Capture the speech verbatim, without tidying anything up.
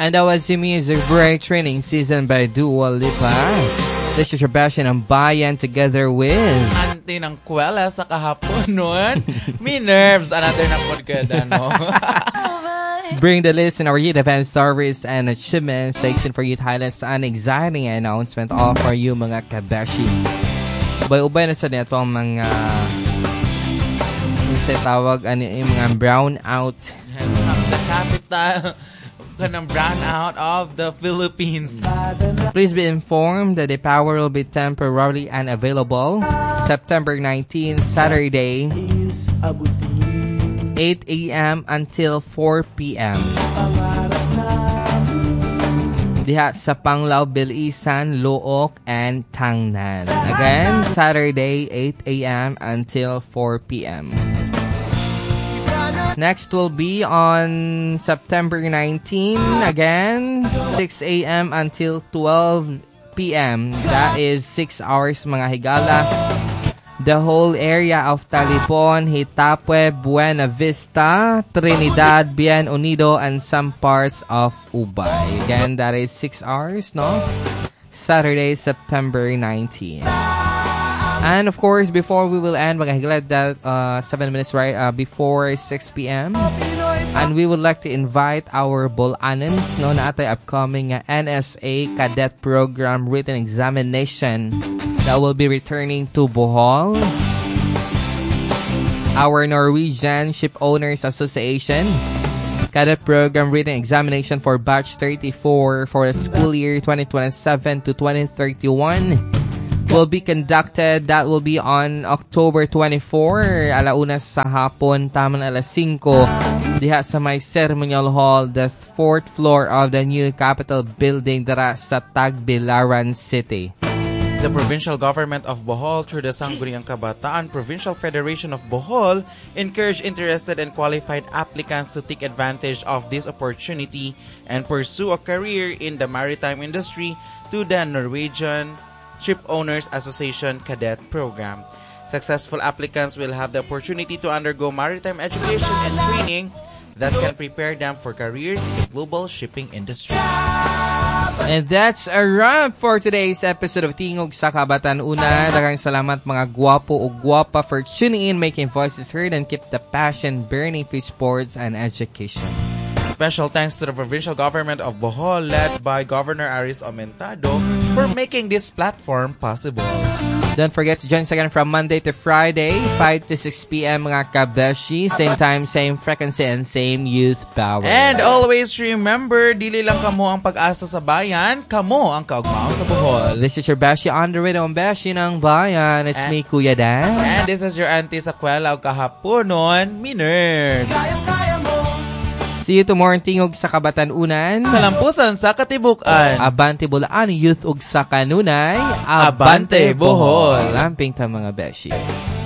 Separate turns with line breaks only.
And that was the music break training season by Dua Lipa. This is your passion ng bayan together with
Auntie ng kwela sa kahapon nun. Me nerves. Another na podcast, ano.
Bring the list in our youth event stories and achievements. Station for youth highlights and exciting announcement all for you mga kabeshi. Ubay-ubay na sa neto ang mga yung sa tawag ano, yung mga brown out.
The capital kanang brown out of the Philippines.
Please be informed that the power will be temporarily unavailable September nineteenth, Saturday, eight a.m. until four p.m. Diha sa Panglao, Bilisan, Luok, and Tangnan. Again, Saturday, eight a.m. until four p.m. Next will be on September nineteenth, again, six a.m. until twelve p.m. That is six hours mga higala. The whole area of Talipon, Hitapue, Buena Vista, Trinidad, Bien Unido, and some parts of Ubay. Again, that is six hours, no? Saturday, September nineteenth. And of course, before we will end, mga higala, that uh, seven minutes right uh, before six p.m. And we would like to invite our Bolanans, no, na atay upcoming uh, N S A Cadet Program written examination that will be returning to Bohol. Our Norwegian Ship Owners Association Cadet Program written examination for batch thirty-four for the school year twenty twenty-seven to twenty thirty-one will be conducted. That will be on October twenty-fourth, alauna sa hapon, tamang alas singko, diha sa may ceremonial hall, the fourth floor of the new Capitol building dara sa Tagbilaran City.
The Provincial Government of Bohol through the Sangguniang Kabataan Provincial Federation of Bohol encourage interested and qualified applicants to take advantage of this opportunity and pursue a career in the maritime industry to the Norwegian Ship Owners Association Cadet Program. Successful applicants will have the opportunity to undergo maritime education and training that can prepare them for careers in the global shipping industry.
And that's a wrap for today's episode of Tingog sa Kabataan Una. Daghang salamat mga guwapo o guwapa for tuning in, making voices heard, and keep the passion burning for sports and education.
Special thanks to the Provincial Government of Bohol led by Governor Aris Aumentado for making this platform possible.
Don't forget to join us again from Monday to Friday, five to six p.m. mga kabeshi. Same time, same frequency, and same youth power.
And always remember, dili lang kamo ang pag-asa sa bayan, kamo ang kaugmaon sa Bohol.
This is your Beshi on the rhythm, Beshi ng Bayan. It's and, me, Kuya Dan.
And this is your auntie sa kwela o kahaponon, me nerds.
See you tomorrow, Tingog sa Kabataan-unan.
Kalampusan sa Katibukan.
Abante Bulaan, Youth ug sa Kanunay.
Abante Bohol.
Lamping ta mga beshi.